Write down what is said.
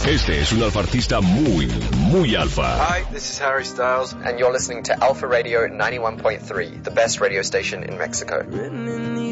Este es un alfartista muy, muy alfa. Hi, this is Harry Styles, and you're listening to Alpha Radio 91.3, the best radio station in Mexico.